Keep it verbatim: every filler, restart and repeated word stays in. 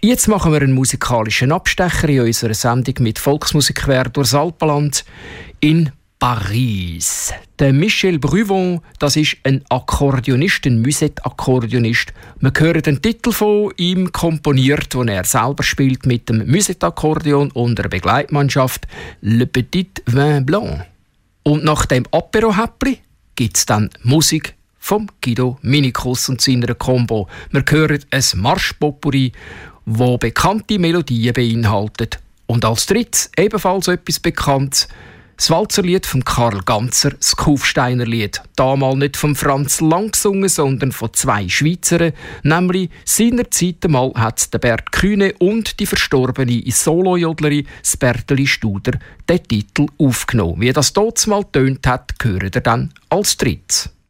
Jetzt machen wir einen musikalischen Abstecher in unserer Sendung mit Volksmusik quer durchs Alpenland in Paris. Der Michel Bruvon, das ist ein Akkordeonist, ein Musette-Akkordeonist. Wir hören den Titel von ihm komponiert, den er selber spielt mit dem Musette-Akkordeon und der Begleitmannschaft Le Petit Vin Blanc. Und nach dem Apero-Häppli gibt es dann Musik vom Guido Minikus und seiner Combo. Wir hören ein Marschpopurri, das bekannte Melodien beinhaltet. Und als drittes ebenfalls etwas Bekanntes, das Walzerlied von Karl Ganzer, das Kufsteiner Lied. Damals nicht von Franz Lang gesungen, sondern von zwei Schweizern. Nämlich seinerzeit einmal hat der Bert Kühne und die verstorbene Solo-Jodlerin Berteli Studer den Titel aufgenommen. Wie das dort mal tönt hat, hören ihr dann als drittes.